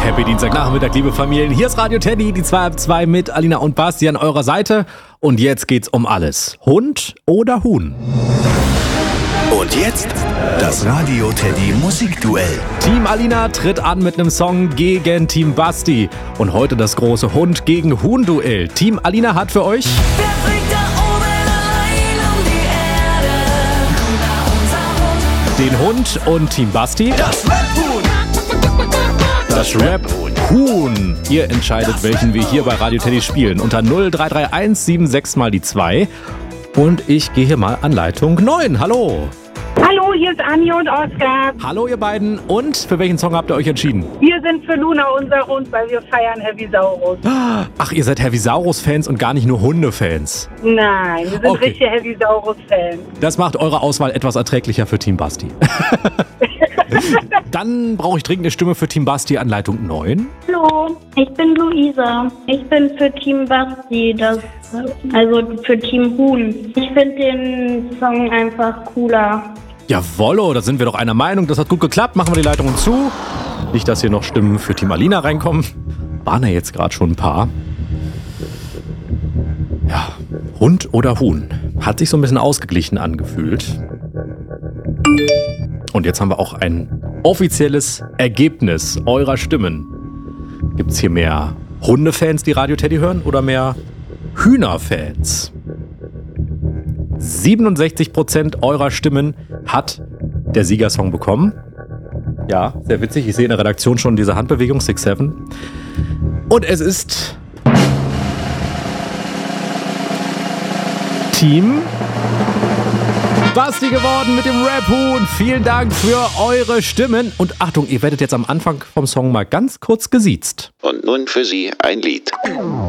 Happy Dienstagnachmittag, liebe Familien. Hier ist Radio Teddy, die 2 mit Alina und Basti an eurer Seite. Und jetzt geht's um alles. Hund oder Huhn? Und jetzt das Radio Teddy Musikduell. Team Alina tritt an mit einem Song gegen Team Basti. Und heute das große Hund gegen Huhn-Duell. Team Alina hat für euch den Hund und Team Basti das Rap-Huhn. Ihr entscheidet, welchen wir hier bei Radio Teddy spielen. Unter 0331 76 mal die 2. Und ich gehe hier mal an Leitung 9. Hallo. Hallo, hier ist Anni und Oskar. Hallo ihr beiden. Und für welchen Song habt ihr euch entschieden? Wir sind für Luna, unser Hund, weil wir feiern Heavisaurus. Ach, ihr seid Heavisaurus-Fans und gar nicht nur Hunde-Fans. Nein, wir sind richtige Heavisaurus-Fans. Das macht eure Auswahl etwas erträglicher für Team Basti. Dann brauche ich dringend eine Stimme für Team Basti an Leitung 9. Hallo, ich bin Luisa. Ich bin für Team Basti, also für Team Huhn. Ich finde den Song einfach cooler. Jawollo, da sind wir doch einer Meinung. Das hat gut geklappt. Machen wir die Leitungen zu. Nicht, dass hier noch Stimmen für Team Alina reinkommen. Waren ja jetzt gerade schon ein paar. Ja, Hund oder Huhn. Hat sich so ein bisschen ausgeglichen angefühlt. Und jetzt haben wir auch ein offizielles Ergebnis eurer Stimmen. Gibt es hier mehr Hundefans, die Radio Teddy hören, oder mehr Hühnerfans? 67% eurer Stimmen hat der Siegersong bekommen. Ja, sehr witzig. Ich sehe in der Redaktion schon diese Handbewegung, 6-7. Und es ist Team Basti geworden mit dem Rap-Huhn. Vielen Dank für eure Stimmen. Und Achtung, ihr werdet jetzt am Anfang vom Song mal ganz kurz gesiezt. Und nun für Sie ein Lied.